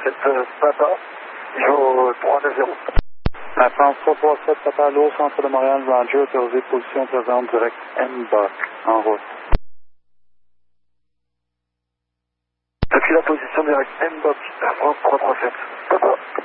337 Papa, niveau 390. La France 337 Papa, l'eau, centre de Montréal, Roger, autorisé, position présente, direct M-Buck, en route. Depuis la position directe M-Buck, la France 337 Papa.